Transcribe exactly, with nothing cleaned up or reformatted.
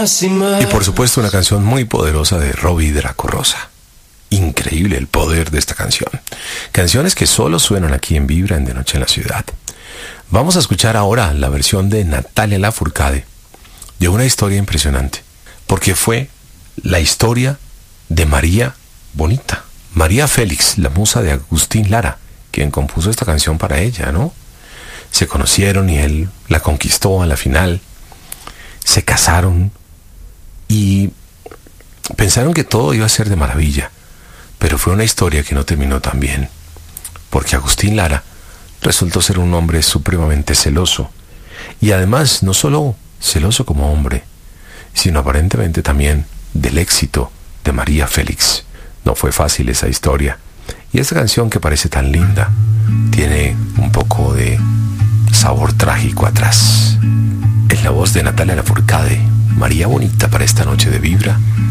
máxima. Y por supuesto una canción muy poderosa de Robbie Draco Rosa. Increíble el poder de esta canción. Canciones que solo suenan aquí en Vibra en De Noche en la Ciudad. Vamos a escuchar ahora la versión de Natalia Lafourcade de una historia impresionante, porque fue la historia de María Bonita. María Félix, la musa de Agustín Lara, quien compuso esta canción para ella, ¿no? Se conocieron y él la conquistó a la final. Se casaron y pensaron que todo iba a ser de maravilla, pero fue una historia que no terminó tan bien, porque Agustín Lara resultó ser un hombre supremamente celoso, y además no solo celoso como hombre, sino aparentemente también del éxito de María Félix. No fue fácil esa historia, y esta canción que parece tan linda tiene un poco de sabor trágico atrás. En la voz de Natalia Lafourcade, María Bonita, para esta noche de Vibra